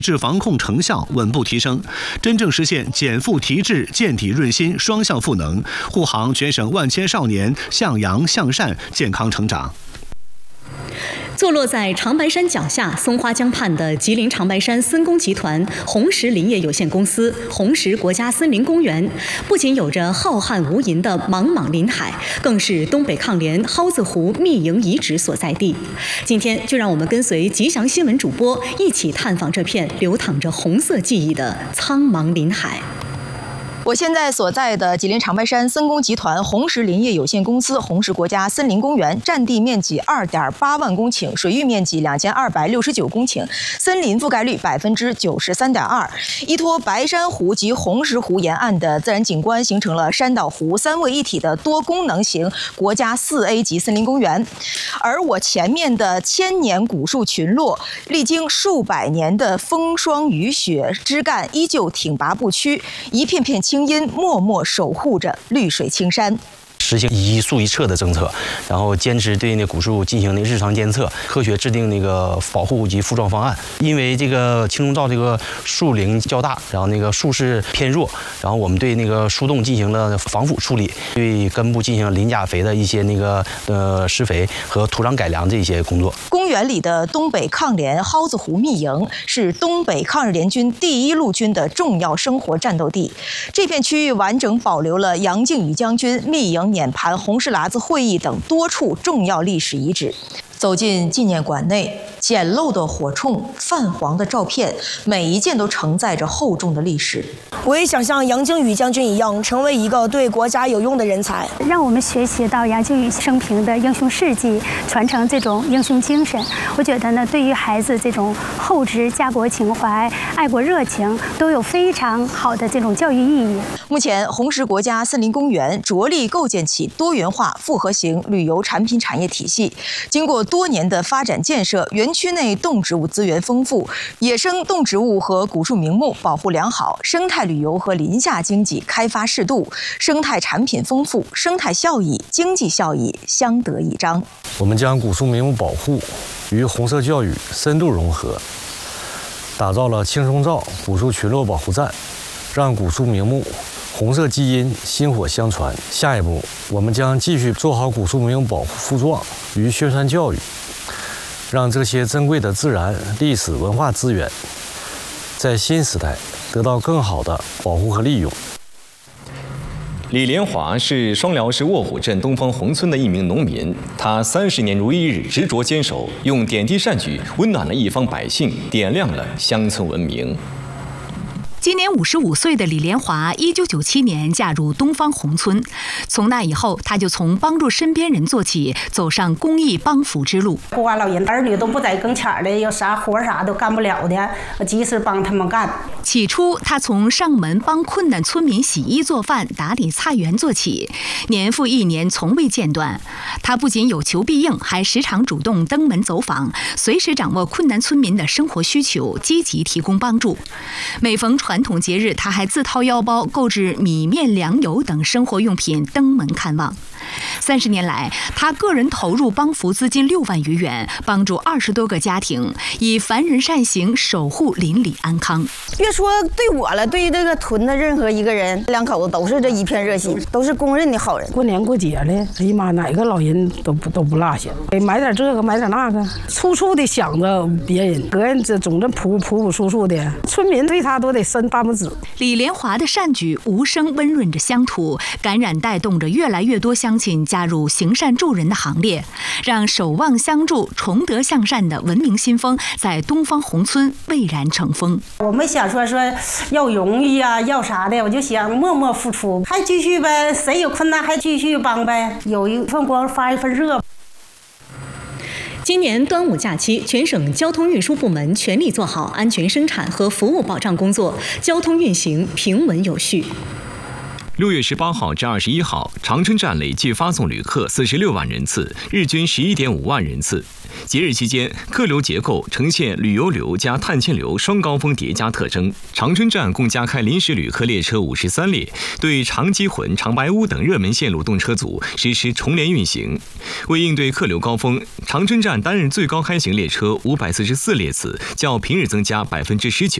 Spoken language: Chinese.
治防控成效稳步提升，真正实现减负提质、健体润心双向赋能，护航全省万千少年向阳向善健康成长。 坐落在长白山脚下松花江畔的吉林长白山森工集团红石林业有限公司红石国家森林公园，不仅有着浩瀚无垠的茫茫林海，更是东北抗联蒿子湖密营遗址所在地。今天就让我们跟随吉祥新闻主播一起探访这片流淌着红色记忆的苍茫林海。 我现在所在的吉林长白山森工集团红石林业有限公司红石国家森林公园，占地面积2.8万公顷，水域面积2269公顷，森林覆盖率93.2%。依托白山湖及红石湖沿岸的自然景观，形成了山岛湖三位一体的多功能型国家4A 级森林公园。而我前面的千年古树群落，历经数百年的风霜雨雪，枝干依旧挺拔不屈，一片片青荫默默守护着绿水青山。 实行一树一册的政策，然后坚持对那古树进行的日常监测，科学制定那个保护及复壮方案。因为这个青松棹这个树龄较大，然后那个树势偏弱，然后我们对那个树洞进行了防腐处理，对根部进行了磷钾肥的一些那个施肥和土壤改良这些工作。 公园里的东北抗联蒿子湖密营是东北抗日联军第1路军的重要生活战斗地，这片区域完整保留了杨靖宇将军密营碾盘红石喇子会议等多处重要历史遗址。走进纪念馆内，简陋的火铳、泛黄的照片，每一件都承载着厚重的历史。 我也想像杨靖宇将军一样，成为一个对国家有用的人才。 让我们学习到杨靖宇生平的英雄事迹，传承这种英雄精神。我觉得呢，对于孩子这种厚植家国情怀、爱国热情，都有非常好的这种教育意义。 目前，红石国家森林公园着力构建起多元化复合型旅游产品产业体系，经过多年的发展建设，园区内动植物资源丰富，野生动植物和古树名木保护良好，生态旅游和林下经济开发适度，生态产品丰富，生态效益、经济效益相得益彰。 我们将古树名木保护与红色教育深度融合，打造了青松棹古树群落保护站，让古树名木红色基因薪火相传。下一步，我们将继续做好古树名木保护复壮与宣传教育，让这些珍贵的自然、历史文化资源在新时代得到更好的保护和利用。 李连华是双辽市卧虎镇东方红村的一名农民，他30年如一日执着坚守，用点滴善举温暖了一方百姓，点亮了乡村文明。 今年55岁的李连华，1997年嫁入东方红村。从那以后，他就从帮助身边人做起，走上公益帮扶之路。 孤寡老人儿女都不在跟前的，有啥活啥都干不了的，我及时帮他们干。 起初，他从上门帮困难村民洗衣做饭、打理菜园做起，年复一年，从未间断。他不仅有求必应，还时常主动登门走访，随时掌握困难村民的生活需求，积极提供帮助。每逢传统节日，他还自掏腰包购置米面粮油等生活用品登门看望。30年来，他个人投入帮扶资金6万余元，帮助20多个家庭，以凡人善行守护邻里安康。 别说对我了，对这个屯的任何一个人，两口子都是这一片热心，都是公认的好人。 过年过节的，哎呀妈，哪个老人都不落下，买点这个买点那个，处处的想着别人，个人这总这朴素素的，村民对他都得伸大拇指。 李连华的善举无声温润着乡土，感染带动着越来越多乡亲加入行善助人的行列，让守望相助、崇德向善的文明新风在东方红村蔚然成风。 我没想说要荣誉啊，要啥的，我就想默默付出，还继续呗，谁有困难还继续帮呗，有一份光发一份热。 今年端午假期，全省交通运输部门全力做好安全生产和服务保障工作，交通运行平稳有序。 6月18号至21号，长春站累计发送旅客46万人次，日均11.5万人次。节日期间，客流结构呈现旅游流加探亲流双高峰叠加特征。长春站共加开临时旅客列车53列，对长基浑、长白屋等热门线路动车组实施重联运行。为应对客流高峰，长春站单日最高开行列车544列次，较平日增加19%。